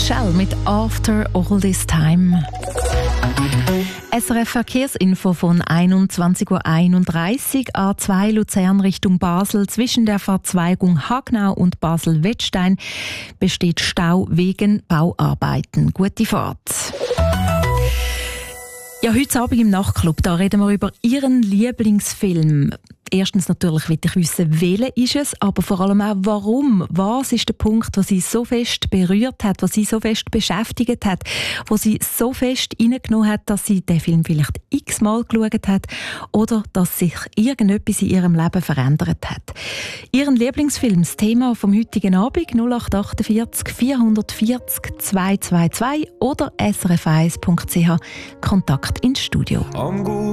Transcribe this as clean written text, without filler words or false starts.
Shell mit «After All This Time». SRF Verkehrsinfo von 21:31 Uhr. A2 Luzern Richtung Basel. Zwischen der Verzweigung Hagnau und Basel-Wettstein besteht Stau wegen Bauarbeiten. Gute Fahrt. Ja, heute Abend im Nachtclub, da reden wir über Ihren Lieblingsfilm. Erstens natürlich will ich wissen, welcher ist es, aber vor allem auch warum. Was ist der Punkt, der Sie so fest berührt hat, was Sie so fest beschäftigt hat, wo Sie so fest reingenommen hat, dass Sie den Film vielleicht x-mal geschaut hat oder dass sich irgendetwas in Ihrem Leben verändert hat. Ihren Lieblingsfilm, das Thema vom heutigen Abend 0848 440 222 oder srf1.ch. Kontakt ins Studio.